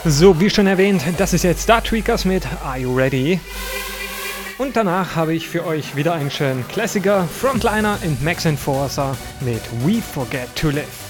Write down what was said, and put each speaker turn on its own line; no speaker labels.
So, wie schon erwähnt, das ist jetzt Star Tweakers mit Are You Ready? Und danach habe ich für euch wieder einen schönen Klassiker, Frontliner und Max Enforcer mit We Forget to Live.